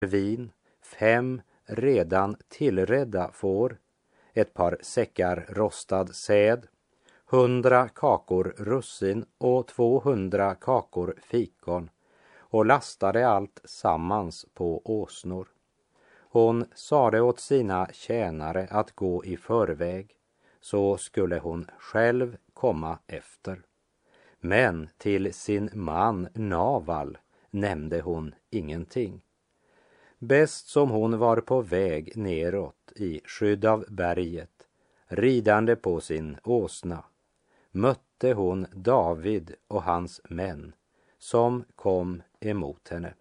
vin, 5 redan tillredda får, ett par säckar rostad säd, 100 kakor russin och 200 kakor fikon, och lastade allt sammans på åsnor. Hon sade åt sina tjänare att gå i förväg, så skulle hon själv komma efter. Men till sin man Naval nämnde hon ingenting. Bäst som hon var på väg neråt i skydd av berget, ridande på sin åsna, mötte hon David och hans män som kom emot henne.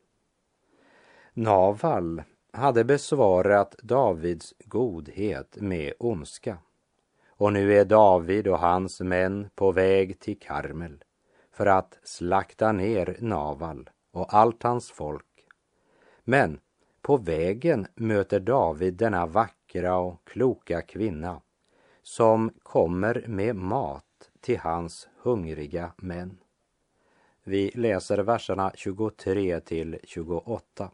Naval hade besvarat Davids godhet med ondska. Och nu är David och hans män på väg till Karmel för att slakta ner Naval och allt hans folk. Men på vägen möter David denna vackra och kloka kvinna som kommer med mat till hans hungriga män. Vi läser verserna 23 till 28.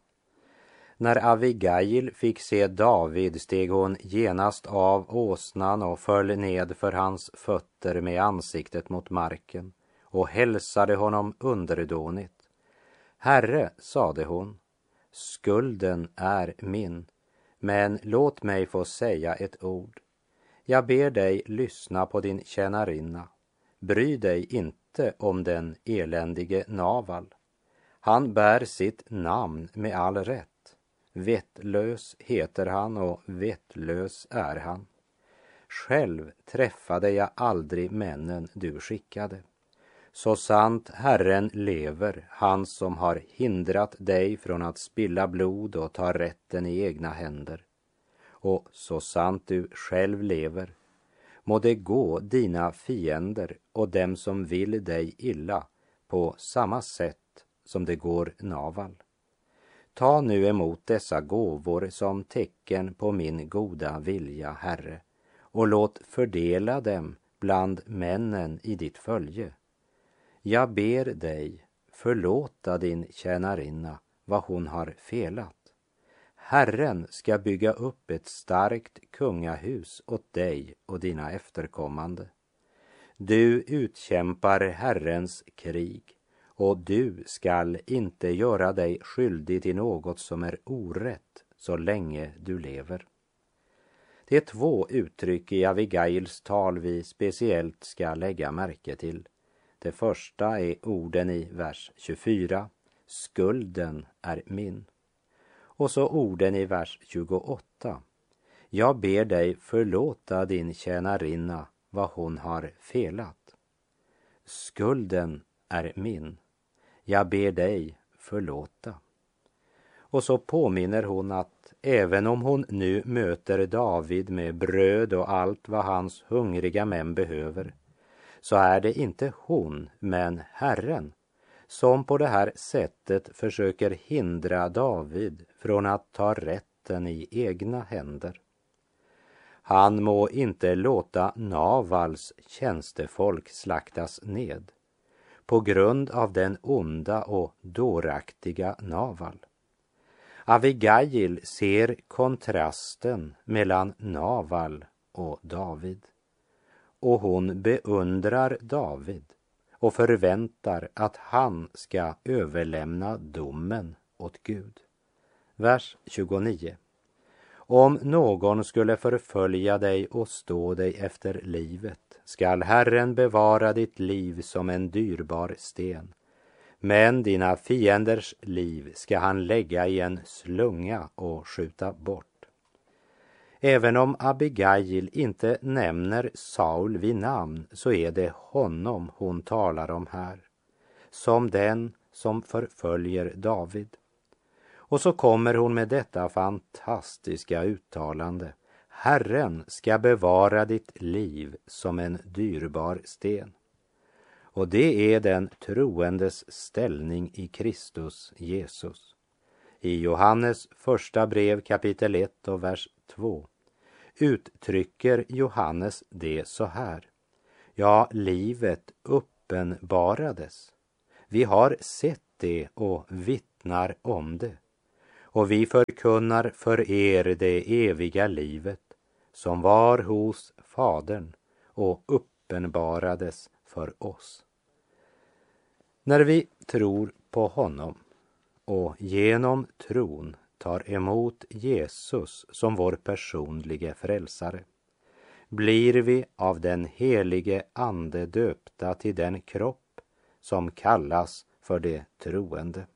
När Abigail fick se David steg hon genast av åsnan och föll ned för hans fötter med ansiktet mot marken och hälsade honom underdånigt. Herre, sade hon, skulden är min, men låt mig få säga ett ord. Jag ber dig lyssna på din tjänarinna. Bry dig inte om den eländige Naval. Han bär sitt namn med all rätt. Vettlös heter han och vettlös är han. Själv träffade jag aldrig männen du skickade. Så sant Herren lever, han som har hindrat dig från att spilla blod och ta rätten i egna händer. Och så sant du själv lever, må det gå dina fiender och dem som vill dig illa på samma sätt som det går Naval. Ta nu emot dessa gåvor som tecken på min goda vilja, Herre, och låt fördela dem bland männen i ditt följe. Jag ber dig förlåta din tjänarinna vad hon har felat. Herren ska bygga upp ett starkt kungahus åt dig och dina efterkommande. Du utkämpar Herrens krig, och du skall inte göra dig skyldig till något som är orätt så länge du lever. Det är 2 uttryck i Abigails tal vi speciellt ska lägga märke till. Det första är orden i vers 24, skulden är min. Och så orden i vers 28, jag ber dig förlåta din tjänarinna vad hon har felat. Skulden är min. Jag ber dig förlåta. Och så påminner hon att även om hon nu möter David med bröd och allt vad hans hungriga män behöver, så är det inte hon, men Herren, som på det här sättet försöker hindra David från att ta rätten i egna händer. Han må inte låta Navals tjänstefolk slaktas ned på grund av den onda och dåraktiga Naval. Abigail ser kontrasten mellan Naval och David. Och hon beundrar David och förväntar att han ska överlämna domen åt Gud. Vers 29. Om någon skulle förfölja dig och stå dig efter livet, skall Herren bevara ditt liv som en dyrbar sten. Men dina fienders liv ska han lägga i en slunga och skjuta bort. Även om Abigail inte nämner Saul vid namn, så är det honom hon talar om här, som den som förföljer David. Och så kommer hon med detta fantastiska uttalande. Herren ska bevara ditt liv som en dyrbar sten. Och det är den troendes ställning i Kristus Jesus. I Johannes första brev kapitel 1 och vers 2 uttrycker Johannes det så här. Ja, livet uppenbarades. Vi har sett det och vittnar om det. och vi förkunnar för er det eviga livet som var hos Fadern och uppenbarades för oss. När vi tror på honom och genom tron tar emot Jesus som vår personliga frälsare, blir vi av den helige ande döpta till den kropp som kallas för det troende.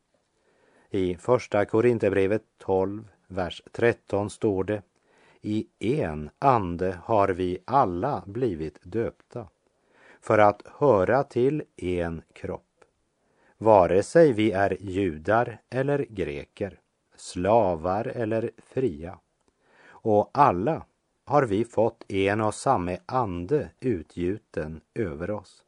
I första Korinthierbrevet 12, vers 13 står det: i en ande har vi alla blivit döpta för att höra till en kropp, vare sig vi är judar eller greker, slavar eller fria, och alla har vi fått en och samma ande utgjuten över oss.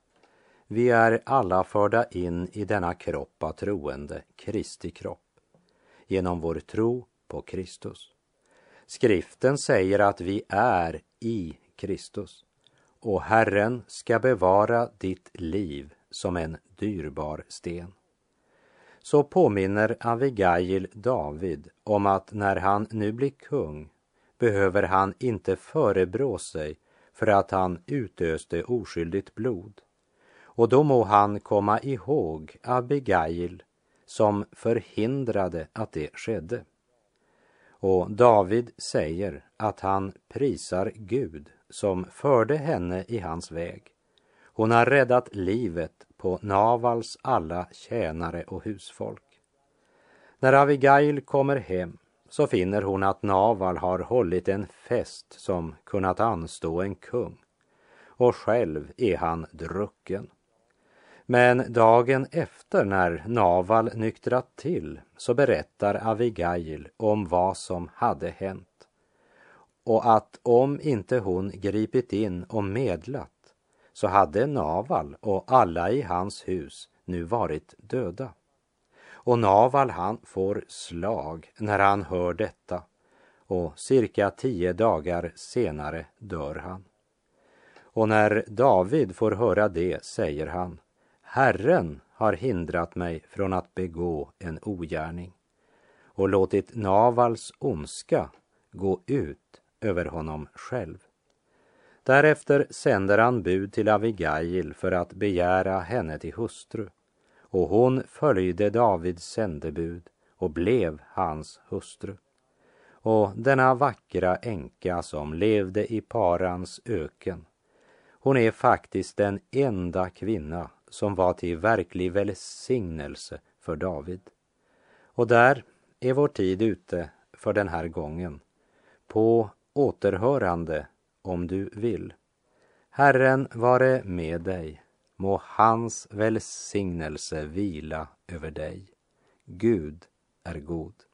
Vi är alla förda in i denna kropp av troende, Kristi kropp, genom vår tro på Kristus. Skriften säger att vi är i Kristus, och Herren ska bevara ditt liv som en dyrbar sten. Så påminner Abigail David om att när han nu blir kung behöver han inte förebrå sig för att han utöste oskyldigt blod. Och då må han komma ihåg Abigail som förhindrade att det skedde. Och David säger att han prisar Gud som förde henne i hans väg. Hon har räddat livet på Navals alla tjänare och husfolk. När Abigail kommer hem så finner hon att Naval har hållit en fest som kunnat anstå en kung, och själv är han drucken. Men dagen efter, när Naval nyktrat till, så berättar Abigail om vad som hade hänt, och att om inte hon gripit in och medlat så hade Naval och alla i hans hus nu varit döda. Och Naval han får slag när han hör detta, och cirka 10 dagar senare dör han. Och när David får höra det säger han: Herren har hindrat mig från att begå en ogärning och låtit Navals ondska gå ut över honom själv. Därefter sänder han bud till Abigail för att begära henne till hustru, och hon följde Davids sändebud och blev hans hustru. Och denna vackra änka som levde i Parans öken, hon är faktiskt den enda kvinna som var till verklig välsignelse för David. Och där är vår tid ute för den här gången. På återhörande om du vill. Herren vare med dig. Må hans välsignelse vila över dig. Gud är god.